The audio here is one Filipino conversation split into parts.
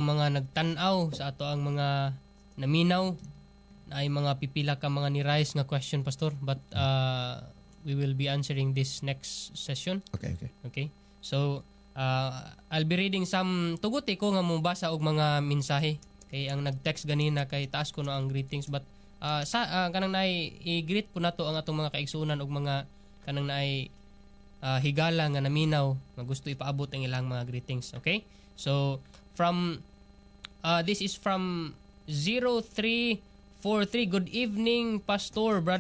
mga nagtan-aw sa ato ang mga naminaw na ay mga pipila ka mga ni-rise nga question, Pastor, but we will be answering this next session. Okay. So I'll be reading some tuguti ko nga mubasa og mga mensahe kay ang nag-text ganina kay taas ko no ang greetings, but kanang naay i-greet po nato ang atong mga kaigsunan og mga kanang naay higala nga naminaw nga gusto ipaabot ang ilang mga greetings. Okay, so from this is from 0343. Good evening, Pastor Brad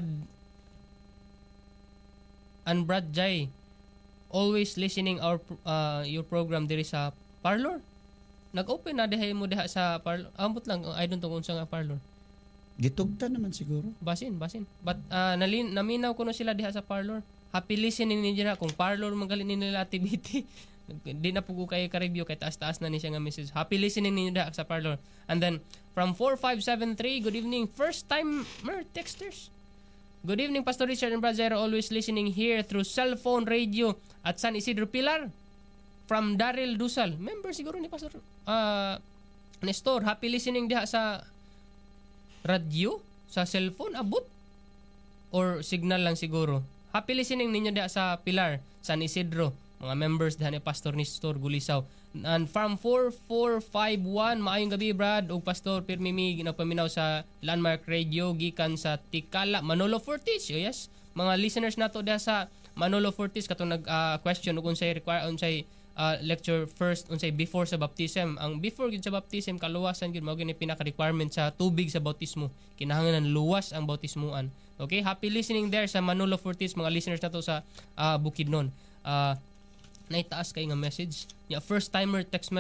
and Brad Jai. Always listening your program diri sa parlor. Nag-open na diha mo diha sa parlor. Ambot lang, I don't know kung saan nga parlor. Gitugta naman siguro. Basin. But naminaw ko no sila diha sa parlor. Happy listening ninyo kung parlor magaling nila activity. Di na po ko kayo ka-review kay taas-taas na ni siya nga message. Happy listening ninyo diha sa parlor. And then from 4573, good evening, first timer texters. Good evening, Pastor Richard and Brother Jairo, always listening here through cellphone radio at San Isidro Pilar. From Daryl Dusal. Member siguro ni Pastor Nestor. Happy listening diha sa radio, sa cellphone, abot. Or signal lang siguro. Happy listening ninyo diha sa Pilar, San Isidro. Mga members diha ni Pastor Nestor Gulisaw. And from 4451, maayong gabi Brad ug Pastor Pirmimi nagpaminaw sa Landmark Radio gikan sa Tikala, Manolo Fortis. Oh, yes, mga listeners nato diha sa Manolo Fortis katong nag-question ug unsay lecture first unsay before sa baptism. Ang before gid sa baptism kaluwasan gid mao gini pinaka-requirement sa tubig sa bautismo. Kinahanglan luwas ang bautismuan. Okay, happy listening there sa Manolo Fortis, mga listeners nato sa Bukidnon. Naitaas kay nga message ya first timer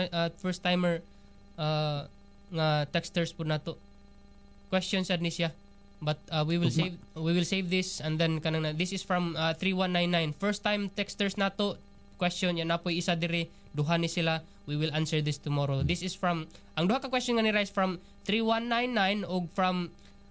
nga texters po nato question sad ni siya, but we will save this, and then kanang this is from 3199 first time texters nato question ya napoy isa diri duha ni sila, we will answer this tomorrow. This is from ang duha ka question nga ni rise from 3199 og from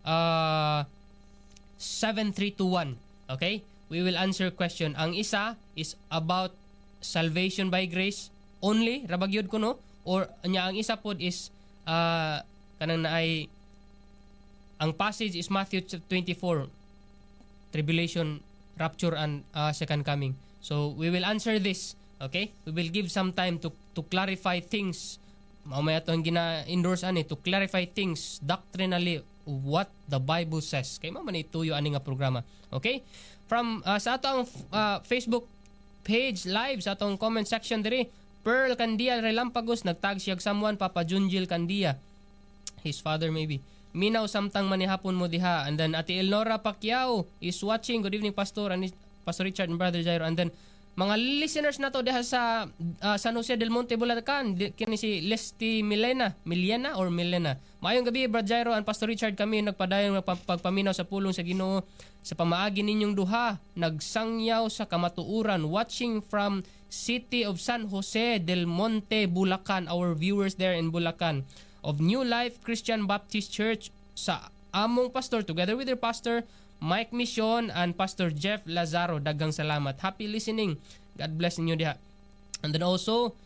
7321. Okay, we will answer question. Ang isa is about salvation by grace only, rabagyod ko no, or nya ang isa pod is kanang naay ang passage is Matthew 24, tribulation, rapture and second coming. So we will answer this. Okay, we will give some time to clarify things. Mamaya atong gina-endorse ani to clarify things doctrinally what the Bible says. Kay man ituyo ani nga programa. Okay, from sa atong Facebook page live sa atong comment section diri, Pearl Candia Relampagos nagtag siya someone Papa Junjil Candia, his father maybe. Minaw samtang manihapon mo diha. And then Ate Elnora Pacquiao is watching. Good evening Pastor and Pastor Richard and Brother Jairo. And then mga listeners nato diha sa San Jose del Monte Bulacan, kini si Lesty Milena. Maayong gabi Brother Jairo and Pastor Richard, kami nagpadayon pagpaminaw sa pulong sa Ginoo sa pamaagi ninyong duha, nagsangyaw sa kamatuuran, watching from city of San Jose del Monte Bulacan, our viewers there in Bulacan, of New Life Christian Baptist Church sa among pastor together with their pastor Mike Mission and Pastor Jeff Lazaro. Daghang salamat. Happy listening. God bless ninyo diha. And then also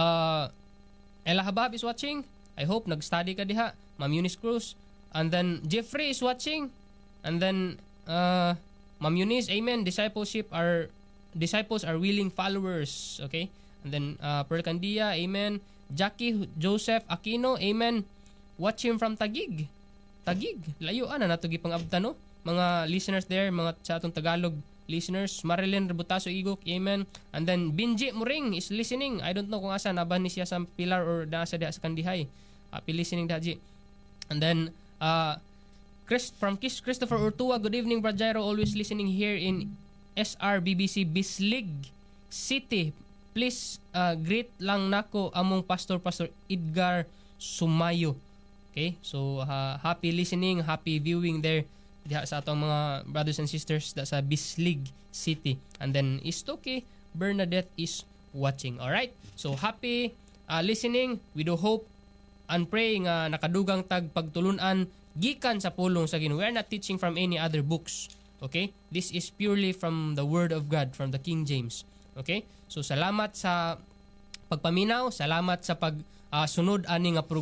Ella Habab is watching. I hope nag-study ka diha. Ma'am Eunice Cruz. And then Jeffrey is watching. And then Ma'am Eunice, amen. Disciples are willing followers. Okay? And then Pearl Candia, amen. Jackie Joseph Aquino, amen. Watching from Taguig. Layo na nato gipang-abta no. Mga listeners there, mga sa atong Tagalog listeners. Marilyn Rebutaso Igok, amen. And then Binji Muring is listening. I don't know kung asa naban ni siya sa Pilar or nasa diha sa Kandihay. Happy listening daji. And then from Christopher Ortua, good evening Brad Jairo, always listening here in SRBBC Bislig City. Please greet lang nako among Pastor Edgar Sumayo. Okay, so happy listening, happy viewing there diha sa atong mga brothers and sisters da sa Bislig City. And then Istoke Bernadette is watching. Alright, so happy listening. We do hope and pray nga nakadugang tag pagtulunan gikan sa pulong sa Ginoo. We are not teaching from any other books. Okay, this is purely from the Word of God, from the King James. Okay, so salamat sa pagpaminaw, salamat sa pag sunod ani nga